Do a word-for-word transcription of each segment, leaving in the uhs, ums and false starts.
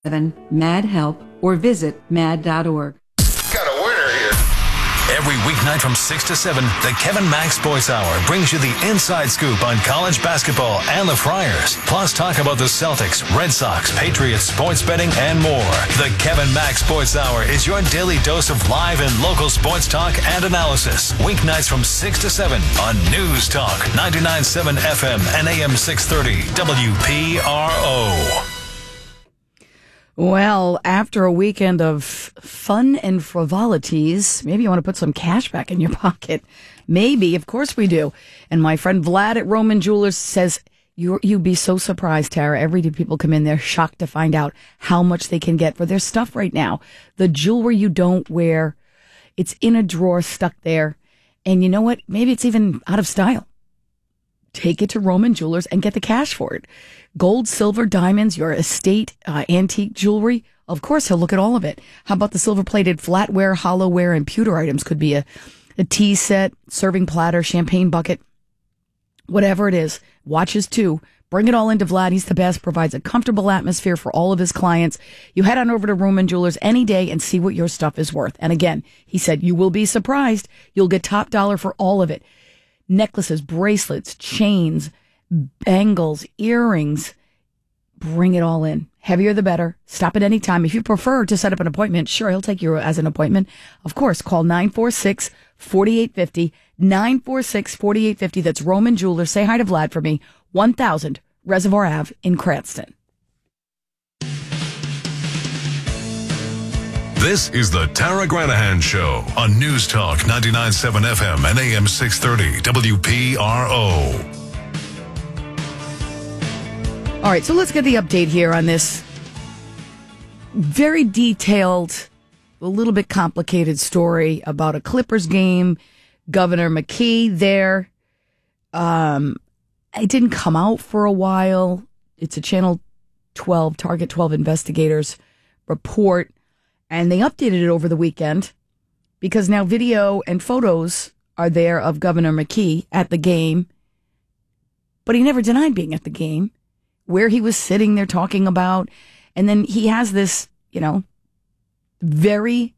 MAD help or visit mad dot org. Got a winner here. Every weeknight from six to seven, the Kevin Mack Sports Hour brings you the inside scoop on college basketball and the Friars. Plus talk about the Celtics, Red Sox, Patriots, sports betting, and more. The Kevin Mack Sports Hour is your daily dose of live and local sports talk and analysis. Weeknights from six to seven on News Talk, ninety-nine point seven F M and A M six thirty W P R O. Well, after a weekend of fun and frivolities, maybe you want to put some cash back in your pocket. Maybe, of course we do. And my friend Vlad at Roman Jewelers says, you you'd be so surprised, Tara. Every day people come in there shocked to find out how much they can get for their stuff right now. The jewelry you don't wear, it's in a drawer stuck there. And you know what? Maybe it's even out of style. Take it to Roman Jewelers and get the cash for it. Gold, silver, diamonds, your estate, uh, antique jewelry. Of course, he'll look at all of it. How about the silver-plated flatware, hollowware, and pewter items? Could be a, a tea set, serving platter, champagne bucket, whatever it is. Watches, too. Bring it all into Vlad. He's the best. Provides a comfortable atmosphere for all of his clients. You head on over to Roman Jewelers any day and see what your stuff is worth. And again, he said, you will be surprised. You'll get top dollar for all of it. Necklaces, bracelets, chains, bangles, earrings. Bring it all in. Heavier the better. Stop at any time. If you prefer to set up an appointment, sure, he'll take you as an appointment. Of course, call nine four six, four eight five zero, nine four six, four eight five zero. That's Roman Jewelers. Say hi to Vlad for me. one thousand Reservoir Avenue in Cranston. This is the Tara Granahan Show on News Talk ninety-nine point seven F M and A M six thirty W P R O. All right, so let's get the update here on this very detailed, a little bit complicated story about a Clippers game. Governor McKee there. Um, it didn't come out for a while. It's a Channel twelve, Target twelve investigators report. And they updated it over the weekend because now video and photos are there of Governor McKee at the game. But he never denied being at the game, where he was sitting there talking about. And then he has this, you know, very,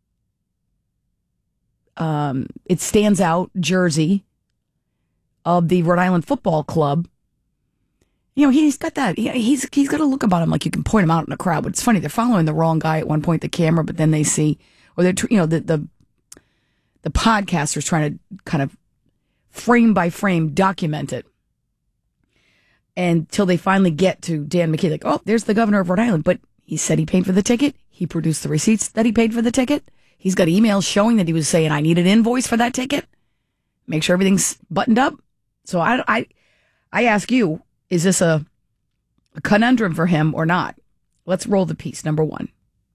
um, it stands out jersey of the Rhode Island Football Club. You know, he's got that. He, he's he's got a look about him like you can point him out in a crowd. But it's funny, they're following the wrong guy at one point, the camera, but then they see, or they're, you know, the the the podcaster's trying to kind of frame by frame document it until they finally get to Dan McKee. Like, oh, there's the governor of Rhode Island, but he said he paid for the ticket. He produced the receipts that he paid for the ticket. He's got emails showing that he was saying, I need an invoice for that ticket. Make sure everything's buttoned up. So I I I ask you. Is this a, a conundrum for him or not? Let's roll the piece, number one.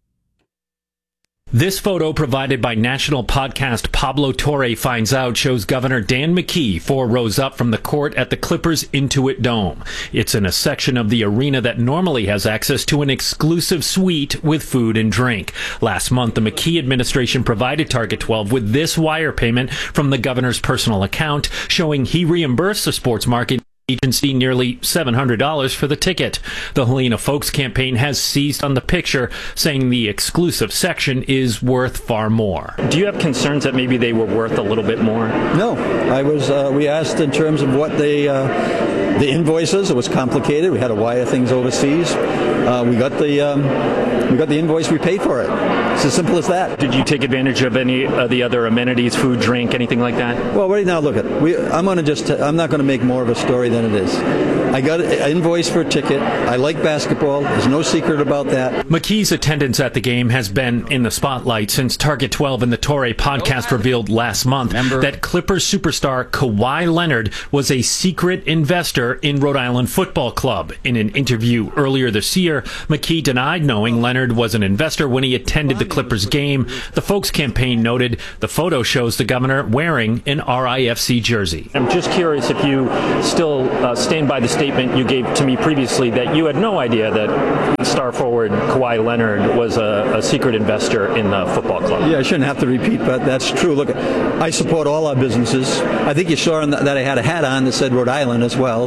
This photo provided by national podcast Pablo Torre Finds Out shows Governor Dan McKee four rows up from the court at the Clippers Intuit Dome. It's in a section of the arena that normally has access to an exclusive suite with food and drink. Last month, the McKee administration provided Target twelve with this wire payment from the governor's personal account, showing he reimbursed the sports market agency nearly seven hundred dollars for the ticket. The Helena Folks campaign has seized on the picture, saying the exclusive section is worth far more. Do you have concerns that maybe they were worth a little bit more? No. I was. Uh, we asked in terms of what they, uh, the invoices. It was complicated. We had to wire things overseas. Uh, we got the um, we got the invoice. We paid for it. It's as simple as that. Did you take advantage of any of the other amenities, food, drink, anything like that? Well, right now, look at we. I'm going to just. T- I'm not going to make more of a story than it is. I got an invoice for a ticket. I like basketball. There's no secret about that. McKee's attendance at the game has been in the spotlight since Target twelve and the Torre podcast revealed last month Remember. that Clippers superstar Kawhi Leonard was a secret investor in Rhode Island Football Club. In an interview earlier this year, McKee denied knowing Leonard was an investor when he attended the Clippers game. The Folks campaign noted the photo shows the governor wearing an R I F C jersey. I'm just curious if you still uh, stand by the statement you gave to me previously that you had no idea that star forward Kawhi Leonard was a, a secret investor in the football club. Yeah, I shouldn't have to repeat, but that's true. Look, I support all our businesses. I think you saw that I had a hat on that said Rhode Island as well.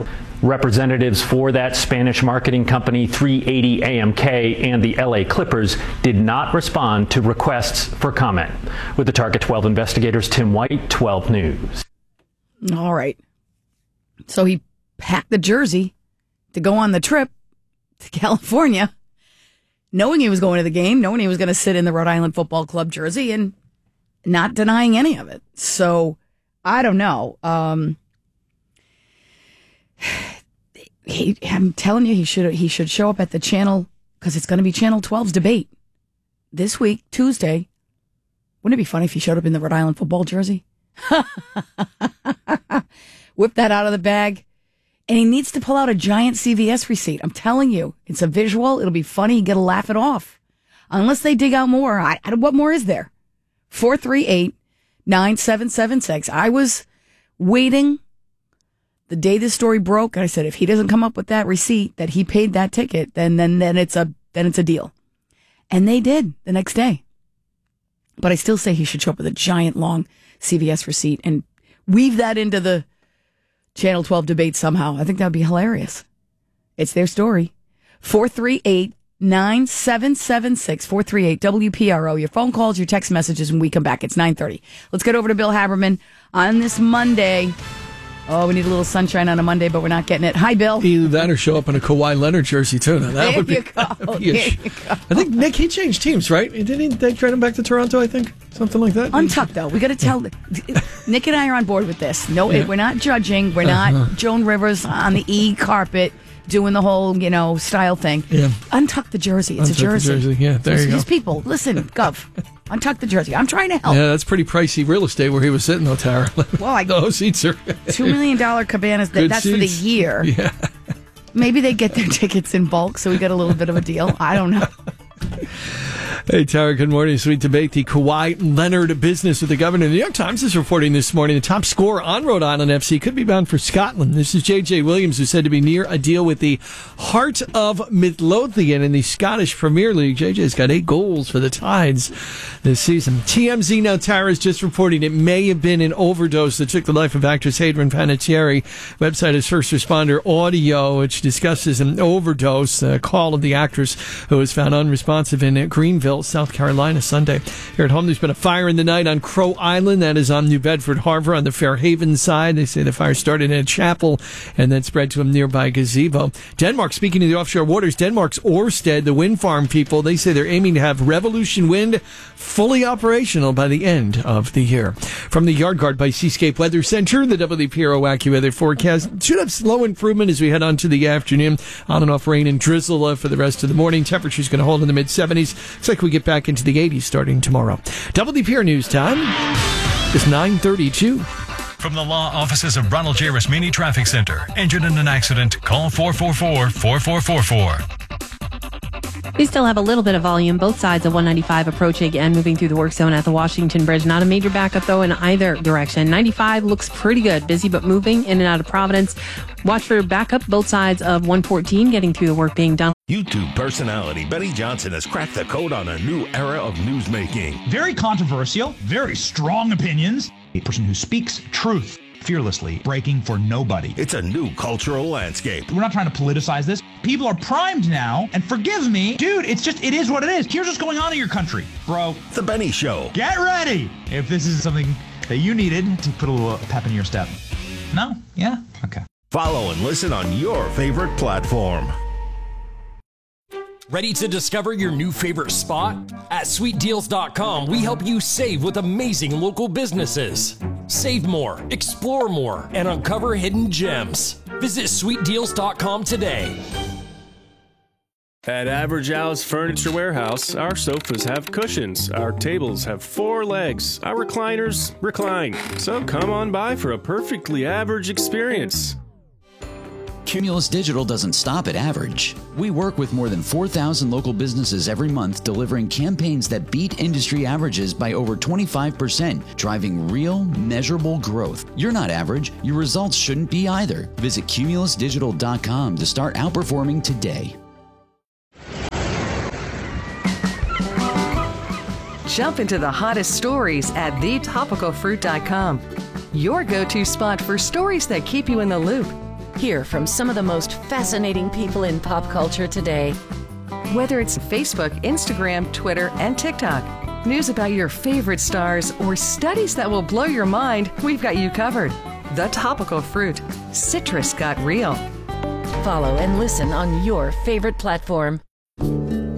Representatives for that Spanish marketing company three eighty A M K and the L A Clippers did not respond to requests for comment. With the Target twelve investigators, Tim White, twelve News. All right. So he packed the jersey to go on the trip to California, knowing he was going to the game, knowing he was going to sit in the Rhode Island Football Club jersey and not denying any of it. So I don't know. Um, he, I'm telling you, he should he should show up at the channel, because it's going to be Channel twelve's debate this week, Tuesday. Wouldn't it be funny if he showed up in the Rhode Island football jersey? Whip that out of the bag. And he needs to pull out a giant C V S receipt. I'm telling you, it's a visual. It'll be funny. You get to laugh it off. Unless they dig out more. I, I, what more is there? four three eight, nine seven seven six. I was waiting the day this story broke. I said, if he doesn't come up with that receipt that he paid that ticket, then then then it's a then it's a deal. And they did the next day. But I still say he should show up with a giant long C V S receipt and weave that into the Channel twelve debate somehow. I think that would be hilarious. It's their story. four three eight, nine seven seven six. four three eight W P R O. Your phone calls, your text messages when we come back. It's nine thirty. Let's get over to Bill Haberman on this Monday. Oh, we need a little sunshine on a Monday, but we're not getting it. Hi, Bill. Either that or show up in a Kawhi Leonard jersey, too. Now, that there would be, you go. be a, there you go. I think, Nick, he changed teams, right? Didn't he they trade him back to Toronto, I think? Something like that? Untucked, though. We got to tell... Nick and I are on board with this. No, Yeah. we're not judging. We're not uh-huh. Joan Rivers on the E carpet doing the whole, you know, style thing. Yeah. Untuck the jersey. It's Untuck a jersey. The jersey. Yeah, there so you go. These people, listen, Gov, untuck the jersey. I'm trying to help. Yeah, that's pretty pricey real estate where he was sitting, though, Tara. Well, I, Those seats are... Two million dollar cabanas, that, that's seats. For the year. Yeah. Maybe they get their tickets in bulk, so we get a little bit of a deal. I don't know. Hey, Tara, good morning. Sweet debate. The Kawhi Leonard business with the governor. The New York Times is reporting this morning the top scorer on Rhode Island F C could be bound for Scotland. This is J J Williams, who's said to be near a deal with the Heart of Midlothian in the Scottish Premier League. J J's got eight goals for the Tides this season. T M Z now, Tara, is just reporting it may have been an overdose that took the life of actress Hadron Panettiere. Website is First Responder Audio, which discusses an overdose, a call of the actress who was found unresponsive in Greenville, South Carolina, Sunday. Here at home, there's been a fire in the night on Crow Island. That is on New Bedford Harbor on the Fairhaven side. They say the fire started in a chapel and then spread to a nearby gazebo. Denmark, speaking of the offshore waters, Denmark's Ørsted, the wind farm people, they say they're aiming to have Revolution Wind fully operational by the end of the year. From the Yard Guard by Seascape Weather Center, the W P R O AccuWeather forecast should have slow improvement as we head on to the afternoon. On and off rain and drizzle uh, for the rest of the morning. Temperature's going to hold in the mid seventies. Looks like we get back into the eighties starting tomorrow. W P R News time is nine thirty-two. From the law offices of Ronald J. Rasmini Traffic Center. Injured in an accident? Call four four four, four four four four. We still have a little bit of volume, both sides of one ninety-five approaching and moving through the work zone at the Washington Bridge. Not a major backup, though, in either direction. ninety-five looks pretty good, busy but moving in and out of Providence. Watch for backup, both sides of one fourteen, getting through the work being done. YouTube personality Benny Johnson has cracked the code on a new era of newsmaking. Very controversial, very strong opinions. A person who speaks truth fearlessly, breaking for nobody. It's a new cultural landscape. We're not trying to politicize this. People are primed now, and forgive me, dude, it's just, it is what it is. Here's what's going on in your country, bro. The Benny Show. Get ready if this is something that you needed to put a little pep in your step. No? Yeah? Okay. Follow and listen on your favorite platform. Ready to discover your new favorite spot? At sweet deals dot com, we help you save with amazing local businesses. Save more, explore more, and uncover hidden gems. Visit sweet deals dot com today. At Average Al's Furniture Warehouse, our sofas have cushions, our tables have four legs, our recliners recline. So come on by for a perfectly average experience. Cumulus Digital doesn't stop at average. We work with more than four thousand local businesses every month, delivering campaigns that beat industry averages by over twenty-five percent, driving real, measurable growth. You're not average. Your results shouldn't be either. Visit cumulus digital dot com to start outperforming today. Jump into the hottest stories at the topical fruit dot com. Your go-to spot for stories that keep you in the loop. Hear from some of the most fascinating people in pop culture today. Whether it's Facebook, Instagram, Twitter, and TikTok, news about your favorite stars, or studies that will blow your mind, we've got you covered. The Topical Fruit. Citrus got real. Follow and listen on your favorite platform.